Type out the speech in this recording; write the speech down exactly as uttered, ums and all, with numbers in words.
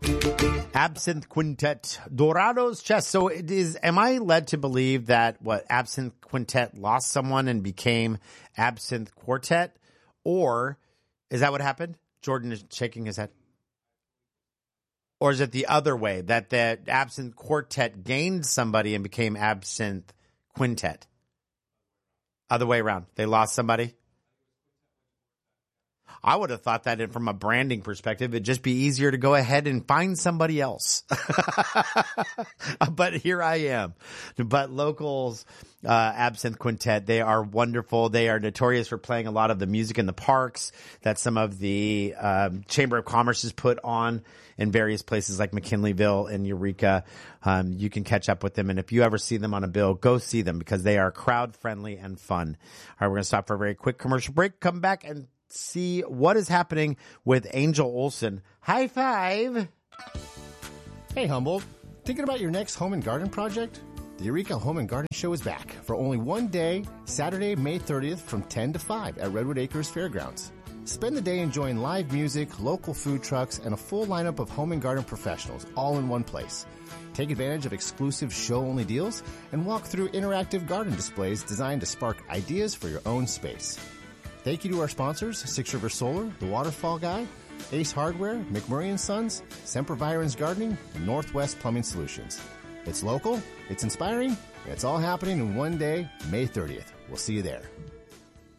Absinthe Quintet, Dorado's Chest. So it is, am I led to believe that what Absinthe Quintet lost someone and became Absinthe Quartet? Or is that what happened? Jordan is shaking his head. Or is it the other way, that the Absinthe Quartet gained somebody and became Absinthe Quintet? Other way around. They lost somebody? I would have thought that from a branding perspective, it'd just be easier to go ahead and find somebody else. But here I am. But Locals, uh, Absinthe Quintet, they are wonderful. They are notorious for playing a lot of the music in the parks that some of the um, Chamber of Commerce has put on in various places like McKinleyville and Eureka. Um, you can catch up with them. And if you ever see them on a bill, go see them because they are crowd friendly and fun. All right, we're going to stop for a very quick commercial break. Come back and see what is happening with Angel Olsen. High five. Hey, Humboldt. Thinking about your next home and garden project? The Eureka Home and Garden Show is back for only one day, Saturday, May thirtieth from ten to five at Redwood Acres Fairgrounds. Spend the day enjoying live music, local food trucks, and a full lineup of home and garden professionals all in one place. Take advantage of exclusive show-only deals and walk through interactive garden displays designed to spark ideas for your own space. Thank you to our sponsors, Six River Solar, The Waterfall Guy, Ace Hardware, McMurray and Sons, Semper Virens Gardening, and Northwest Plumbing Solutions. It's local, it's inspiring, and it's all happening in one day, May thirtieth. We'll see you there.